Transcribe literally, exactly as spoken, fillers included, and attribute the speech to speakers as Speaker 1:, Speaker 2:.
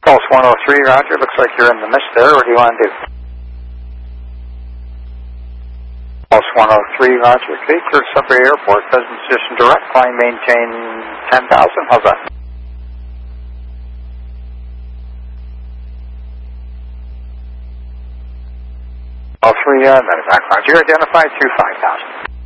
Speaker 1: Pulse one oh three, roger. Looks like you're in the mist there. What do you want to do? Pulse one oh three, roger. Okay, clear Sudbury Airport. Present position direct. Climb maintain ten thousand. How's that? All three, uh, medevac, roger. Identified through five thousand.